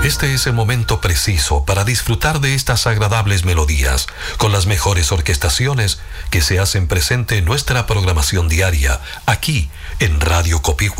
Este es el momento preciso para disfrutar de estas agradables melodías, con las mejores orquestaciones que se hacen presente en nuestra programación diaria, aquí en Radio Copihue.